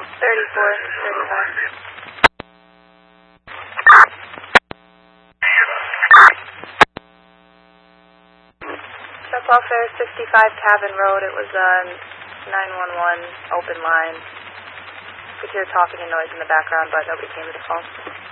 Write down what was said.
34, 35. That's all fair, 65 Cabin Road. It was 911 open line. Could hear talking and noise in the background, but nobody came to the phone.